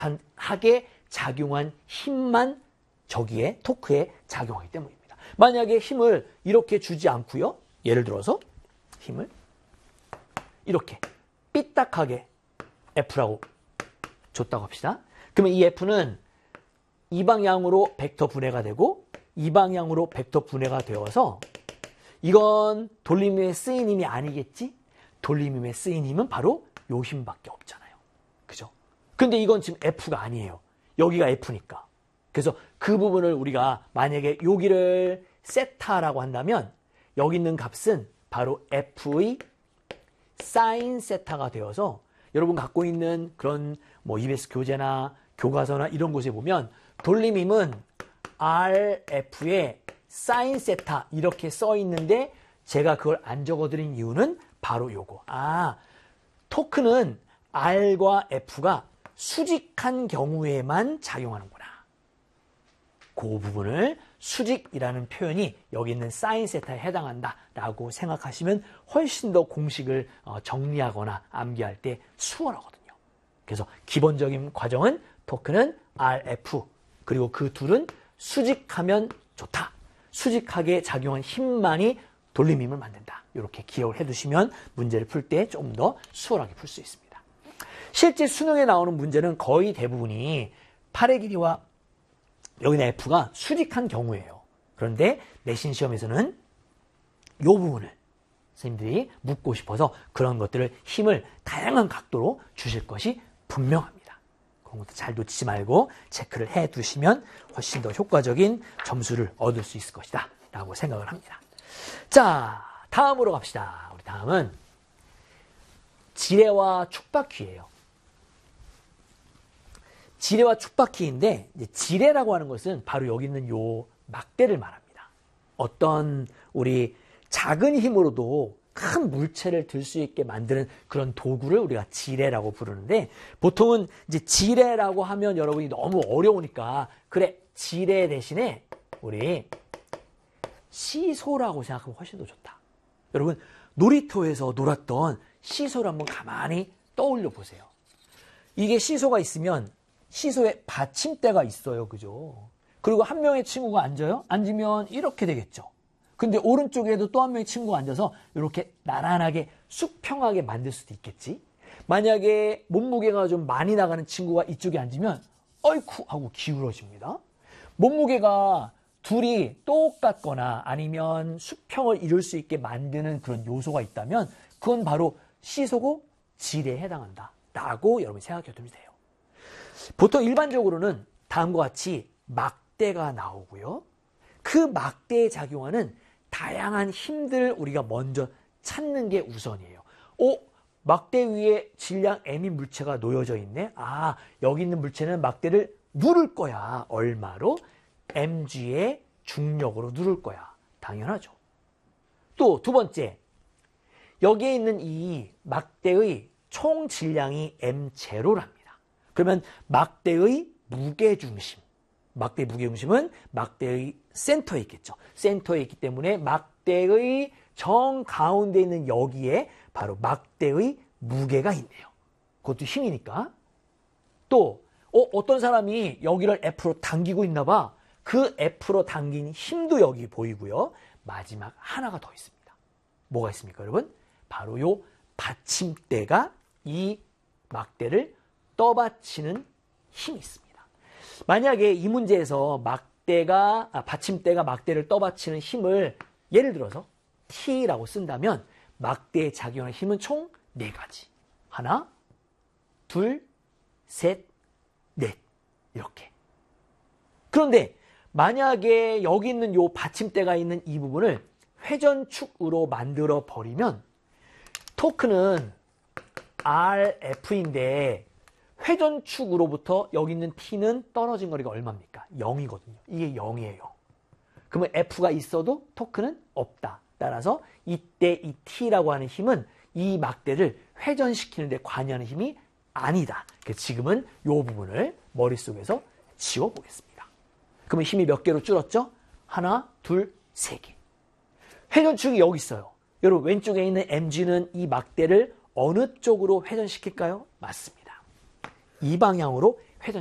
하게 작용한 힘만 저기에 토크에 작용하기 때문입니다. 만약에 힘을 이렇게 주지 않고요. 예를 들어서 힘을 이렇게 삐딱하게 F라고 줬다고 합시다. 그러면 이 F는 이 방향으로 벡터 분해가 되고 이 방향으로 벡터 분해가 되어서 이건 돌림힘에 쓰인 힘이 아니겠지? 돌림힘에 쓰인 힘은 바로 요 힘밖에 없잖아요. 그죠? 근데 이건 지금 F가 아니에요. 여기가 F니까. 그래서 그 부분을 우리가 만약에 여기를 세타라고 한다면 여기 있는 값은 바로 F의 사인 세타가 되어서 여러분 갖고 있는 그런 뭐 EBS 교재나 교과서나 이런 곳에 보면 돌림힘은 RF의 사인 세타 이렇게 써 있는데 제가 그걸 안 적어드린 이유는 바로 요거. 토크는 R과 F가 수직한 경우에만 작용하는구나. 그 부분을 수직이라는 표현이 여기 있는 사인 세타에 해당한다라고 생각하시면 훨씬 더 공식을 정리하거나 암기할 때 수월하거든요. 그래서 기본적인 과정은 토크는 RF 그리고 그 둘은 수직하면 좋다. 수직하게 작용한 힘만이 돌림힘을 만든다. 이렇게 기억을 해두시면 문제를 풀 때 좀 더 수월하게 풀 수 있습니다. 실제 수능에 나오는 문제는 거의 대부분이 팔의 길이와 여기는 F가 수직한 경우예요. 그런데 내신 시험에서는 이 부분을 선생님들이 묻고 싶어서 그런 것들을 힘을 다양한 각도로 주실 것이 분명합니다. 그런 것도 잘 놓치지 말고 체크를 해두시면 훨씬 더 효과적인 점수를 얻을 수 있을 것이다 라고 생각을 합니다. 자, 다음으로 갑시다. 우리 다음은 지뢰와 촉바퀴예요. 지뢰와 촉바퀴인데 지뢰라고 하는 것은 바로 여기 있는 요 막대를 말합니다. 어떤 우리 작은 힘으로도 큰 물체를 들 수 있게 만드는 그런 도구를 우리가 지뢰라고 부르는데 보통은 이제 지뢰라고 하면 여러분이 너무 어려우니까 그래 지뢰 대신에 우리 시소라고 생각하면 훨씬 더 좋다. 여러분 놀이터에서 놀았던 시소를 한번 가만히 떠올려 보세요. 이게 시소가 있으면 시소에 받침대가 있어요. 그죠? 그리고 한 명의 친구가 앉아요. 앉으면 이렇게 되겠죠. 근데 오른쪽에도 또 한 명의 친구가 앉아서 이렇게 나란하게 수평하게 만들 수도 있겠지. 만약에 몸무게가 좀 많이 나가는 친구가 이쪽에 앉으면 어이쿠 하고 기울어집니다. 몸무게가 둘이 똑같거나 아니면 수평을 이룰 수 있게 만드는 그런 요소가 있다면 그건 바로 시소고 지뢰에 해당한다 라고 여러분이 생각해 두면 돼요. 보통 일반적으로는 다음과 같이 막대가 나오고요. 그 막대에 작용하는 다양한 힘들을 우리가 먼저 찾는 게 우선이에요. 막대 위에 질량 m인 물체가 놓여져 있네. 여기 있는 물체는 막대를 누를 거야. 얼마로? mg의 중력으로 누를 거야. 당연하죠. 또 두 번째, 여기에 있는 이 막대의 총 질량이 m0랍니다. 그러면 막대의 무게중심, 막대의 무게중심은 막대의 센터에 있겠죠. 센터에 있기 때문에 막대의 정가운데 있는 여기에 바로 막대의 무게가 있네요. 그것도 힘이니까. 또 어떤 사람이 여기를 F로 당기고 있나 봐. 그 F로 당긴 힘도 여기 보이고요. 마지막 하나가 더 있습니다. 뭐가 있습니까, 여러분? 바로 요 받침대가 이 막대를 떠받치는 힘이 있습니다. 만약에 이 문제에서 받침대가 막대를 떠받치는 힘을 예를 들어서 T라고 쓴다면 막대에 작용하는 힘은 총 4가지. 하나, 둘, 셋, 넷. 이렇게. 그런데 만약에 여기 있는 요 받침대가 있는 이 부분을 회전축으로 만들어 버리면 토크는 RF인데 회전축으로부터 여기 있는 T는 떨어진 거리가 얼마입니까? 0이거든요. 이게 0이에요. 그러면 F가 있어도 토크는 없다. 따라서 이때 이 T라고 하는 힘은 이 막대를 회전시키는 데 관여하는 힘이 아니다. 그래서 지금은 이 부분을 머릿속에서 지워보겠습니다. 그러면 힘이 몇 개로 줄었죠? 하나, 둘, 세 개. 회전축이 여기 있어요. 여러분 왼쪽에 있는 mg는 이 막대를 어느 쪽으로 회전시킬까요? 맞습니다. 이 방향으로